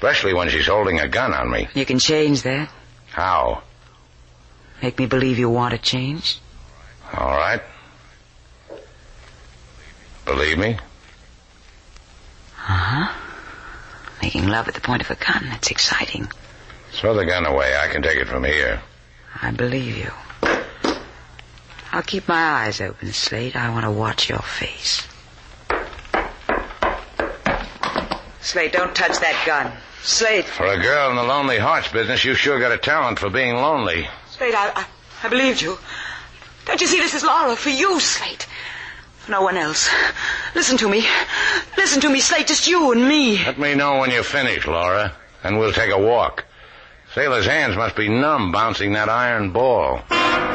Especially when she's holding a gun on me. You can change that. How? Make me believe you want to change. All right. Believe me? Uh-huh. Making love at the point of a gun. That's exciting. Throw the gun away. I can take it from here. I believe you. I'll keep my eyes open, Slate. I want to watch your face. Slate, don't touch that gun. Slate. For a girl in the Lonely Hearts business, you sure got a talent for being lonely. Slate, I believed you. Don't you see this is Laura for you, Slate? For no one else. Listen to me. Listen to me, Slate. Just you and me. Let me know when you're finished, Laura, and we'll take a walk. Sailor's hands must be numb bouncing that iron ball.